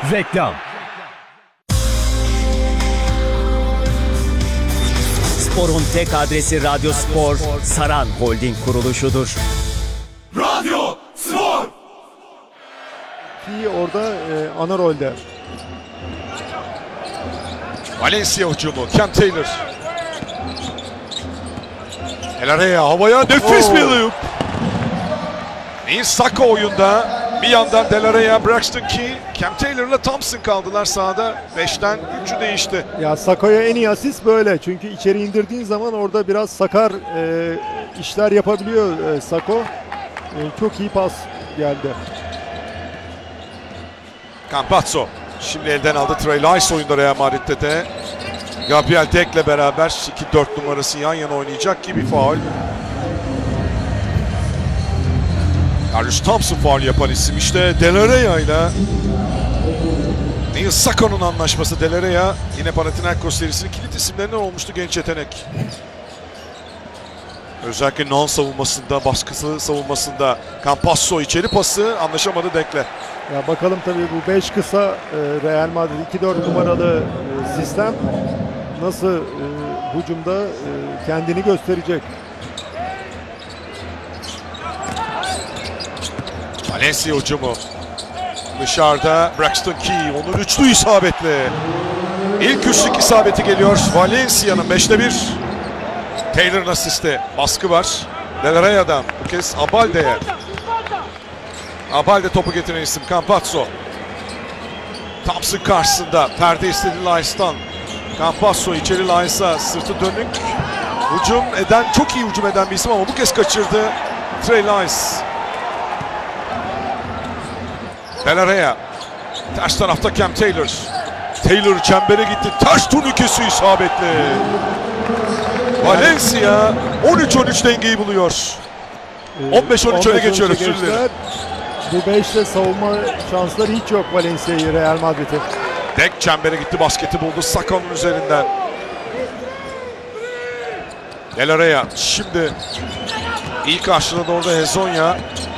Reklam. Spor'un tek adresi Radyo Spor, Saran Holding kuruluşudur. Radyo Spor! Ki orada ana rolde. Valencia hücumu. Cam Taylor. Delareya havaya nefis bir layup. Neil Saka oyunda. Bir yandan Delareya, Braxton Key, Cam Taylor'la Thompson kaldılar sahada. 5'ten 3'ü değişti. Ya Sako'ya en iyi asist böyle. Çünkü içeri indirdiğin zaman orada biraz sakar işler yapabiliyor Sako. Çok iyi pas geldi. Campazzo. Şimdi elden aldı. Trey Lyles oyunda Real Madrid'de de. Gabriel Dek'le beraber 2-4 numarası yan yana oynayacak gibi faul. Darius Thompson faul yapan isim işte Delareya ile Neil Saka'nın anlaşması. Delareya yine Panathinaikos serisinin kilit isimlerinden olmuştu genç yetenek. Özellikle non savunmasında, baskısı savunmasında. Campazzo içeri pası anlaşamadı Dek'le. Ya bakalım tabii bu 5 kısa Real Madrid 2-4 numaralı sistem nasıl hücumda kendini gösterecek. Valencia hücumu. Dışarıda Braxton Key. Onun üçlü isabetli. İlk üçlük isabeti geliyor. Valencia'nın 5'te 1. Taylor'ın asisti. Baskı var. Delareya'dan. Bu kez Abalde'ye. Abalde topu getiren isim Campazzo. Thompson karşısında. Perde istedi Lyles'tan. Campazzo içeri Lyles'a. Sırtı dönük. Hücum eden, çok iyi hücum eden bir isim ama bu kez kaçırdı. Trey Lyles. Delareya. Ters tarafta Cam Taylor. Taylor çembere gitti. Ters turnikesi isabetli. Valencia 13-13 dengeyi buluyor. 15-13 öne geçiyor. Özür dilerim. Bu 5'te savunma şansları hiç yok Valencia'yı, Real Madrid'in. Dek çembere gitti. Basketi buldu Saka'nın üzerinden. Delareya şimdi iyi karşıladı orada Hezonja.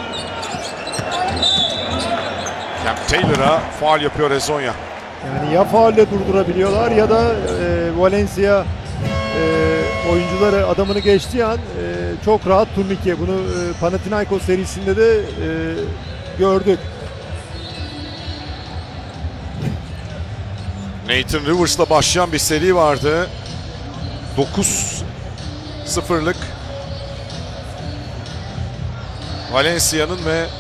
Cam Taylor'a faul yapıyor Hezonja. Yani ya faulle durdurabiliyorlar ya da Valencia oyuncuları adamını geçtiği an çok rahat turnike. Bunu Panathinaikos serisinde de gördük. Nathan Rivers'la başlayan bir seri vardı. 9-0'lık Valencia'nın ve